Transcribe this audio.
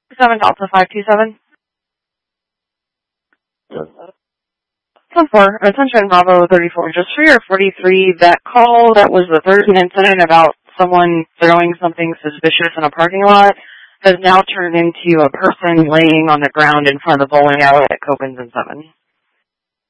7 Delta 527. Yes. 10-4, attention Bravo 34, just for your 43, that call that was the third incident about someone throwing something suspicious in a parking lot has now turned into a person laying on the ground in front of the bowling alley at Copens and 7.